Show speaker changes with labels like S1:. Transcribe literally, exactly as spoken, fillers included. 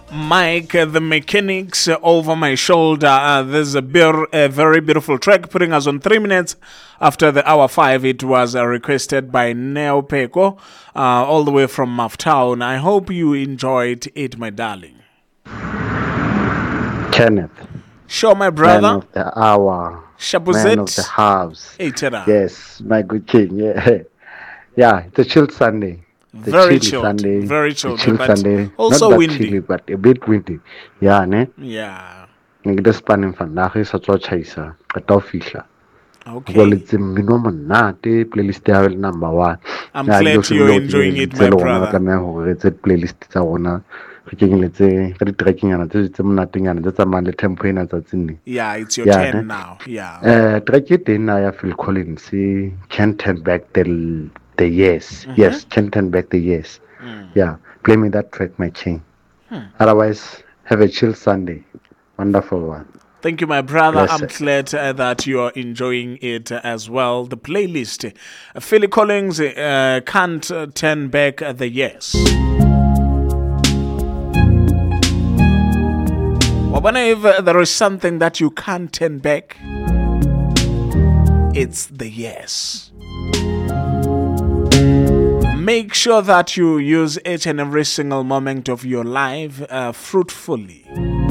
S1: Mike, uh, the mechanics uh, over my shoulder. Uh, there's a, bir- a very beautiful track putting us on three minutes after the hour five. It was uh, requested by Neo Peko, uh, all the way from Maftown. I hope you enjoyed it, my darling.
S2: Kenneth.
S1: Sure, my brother.
S2: Man of the hour.
S1: Shabuzet.
S2: Man of the house.
S1: Hey, Tera.
S2: Yes, my good king. Yeah, yeah. It's a chill Sunday. The
S1: Very
S2: chilly
S1: chilled.
S2: Sunday.
S1: Very chilled.
S2: The chill
S1: But
S2: Sunday.
S1: also
S2: Not that
S1: windy.
S2: chilly, but a bit windy. Yeah, ne?
S1: Yeah.
S2: Ne ke spanning vandag is so chaisa. Ka fihla.
S1: Okay.
S2: Well, it's a minimum monate playlist ya number one.
S1: I'm glad you're enjoying it, my brother.
S2: It's a playlist tsa rona. Re kengeletse ka di tracking ana tse tse monating ana tsa mang le tempo ena tsa tsene.
S1: Yeah, it's your
S2: Yeah,
S1: turn
S2: ne?
S1: now. Yeah.
S2: Uh, track it in uh, Phil Collins. He can't turn back the the yes.
S1: Mhm.
S2: Yes, can't turn back the yes.
S1: Mm.
S2: Yeah, play me that track, my king.
S1: Hmm.
S2: Otherwise, have a chill Sunday. Wonderful one.
S1: Thank you, my brother. I'm
S2: Blessed.
S1: glad uh, that you are enjoying it uh, as well. The playlist. Uh, Philly Collins uh, can't uh, turn back uh, the yes. Wabana, if uh, there is something that you can't turn back, it's the yes. Make sure that you use each and every single moment of your life uh, fruitfully.